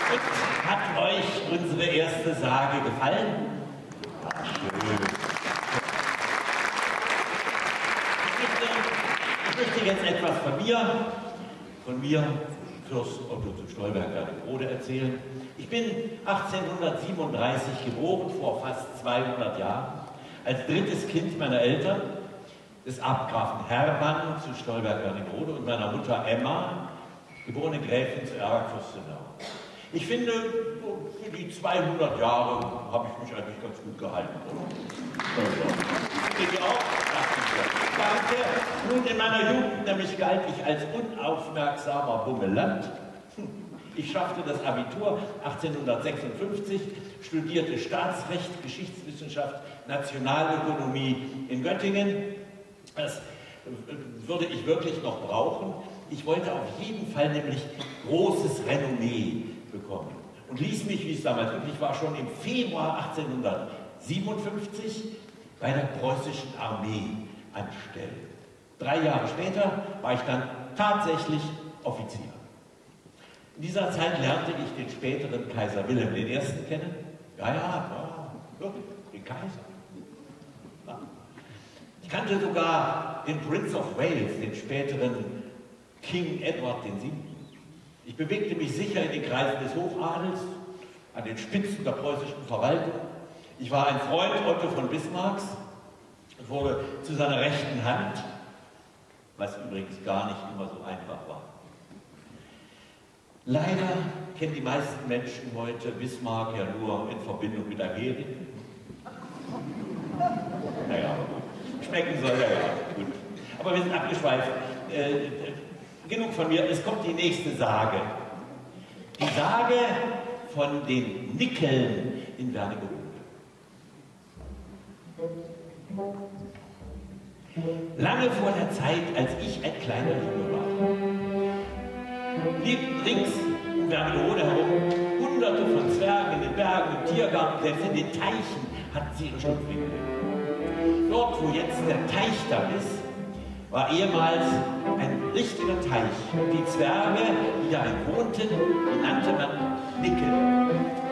Und hat euch unsere erste Sage gefallen? Schön. Ich möchte jetzt etwas von mir, Fürst Otto zu Stolberg-Wernigerode, erzählen. Ich bin 1837 geboren, vor fast 200 Jahren, als drittes Kind meiner Eltern, des Abgrafen Hermann zu Stolberg-Wernigerode und meiner Mutter Emma, geborene Gräfin zu Erk-Fürstenau. Ich finde, für die 200 Jahre habe ich mich eigentlich ganz gut gehalten. Geht ihr auch? Danke. Nun, in meiner Jugend nämlich galt ich als unaufmerksamer Bummeland. Ich schaffte das Abitur 1856, studierte Staatsrecht, Geschichtswissenschaft, Nationalökonomie in Göttingen. Das würde ich wirklich noch brauchen. Ich wollte auf jeden Fall nämlich großes Renommee bekommen und ließ mich, wie es damals üblich war, schon im Februar 1857 bei der preußischen Armee anstellen. 3 Jahre später war ich dann tatsächlich Offizier. In dieser Zeit lernte ich den späteren Kaiser Wilhelm I. kennen. Ja, wirklich, den Kaiser. Ja. Ich kannte sogar den Prince of Wales, den späteren King Edward VII. Ich bewegte mich sicher in den Kreisen des Hochadels, an den Spitzen der preußischen Verwaltung. Ich war ein Freund Otto von Bismarcks und wurde zu seiner rechten Hand, was übrigens gar nicht immer so einfach war. Leider kennen die meisten Menschen heute Bismarck ja nur in Verbindung mit Amerika. Naja, schmecken soll er ja. Gut. Aber wir sind abgeschweift. Genug von mir, es kommt die nächste Sage. Die Sage von den Nickeln in Wernigerode. Lange vor der Zeit, als ich ein kleiner Junge war, lebten rings um Wernigerode herum Hunderte von Zwergen in den Bergen, im Tiergarten, selbst in den Teichen hatten sie ihre Schlupfwinkel. Dort, wo jetzt der Teichdamm ist, war ehemals ein richtiger Teich. Und die Zwerge, die darin wohnten, die nannte man Nickel.